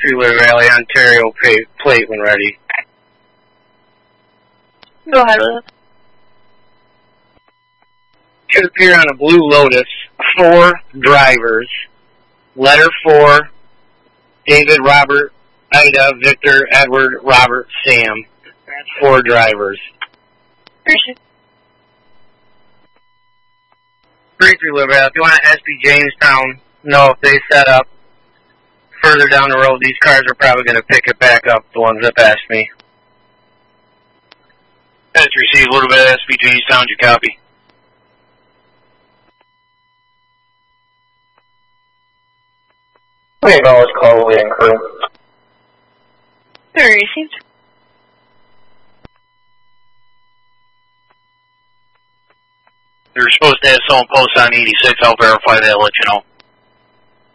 Craigieler Valley, Ontario plate when ready. Go ahead with it. Should appear on a blue Lotus. 4 drivers. Letter 4. David, Robert, Ida, Victor, Edward, Robert, Sam. That's 4 drivers. Appreciate it. Craigieler Valley. If you want to SB Jamestown, know if they set up further down the road, these cars are probably going to pick it back up, the ones that passed me. That's received. A little bit of SB Jamestown, you copy? We have always call Lee and crew. Very received. They're supposed to have someone post on 86. I'll verify that, let you know.